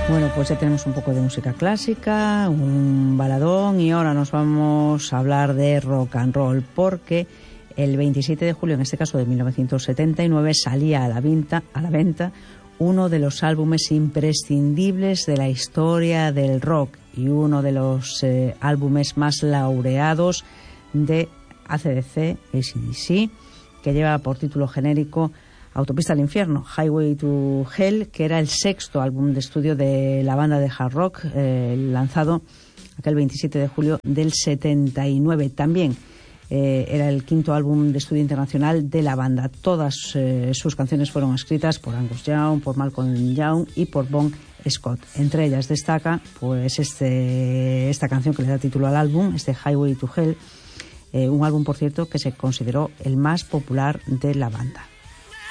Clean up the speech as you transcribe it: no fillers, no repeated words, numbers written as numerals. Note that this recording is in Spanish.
Bueno, pues ya tenemos un poco de música clásica, un baladón, y ahora nos vamos a hablar de rock and roll, porque el 27 de julio, en este caso de 1979, salía a la venta uno de los álbumes imprescindibles de la historia del rock y uno de los álbumes más laureados de AC/DC, AC/DC, que lleva por título genérico Autopista al Infierno, Highway to Hell, que era el sexto álbum de estudio de la banda de hard rock, lanzado aquel 27 de julio del 79. También era el quinto álbum de estudio internacional de la banda. Todas sus canciones fueron escritas por Angus Young, por Malcolm Young y por Bon Scott. Entre ellas destaca pues esta canción que le da título al álbum, Highway to Hell, un álbum, por cierto, que se consideró el más popular de la banda.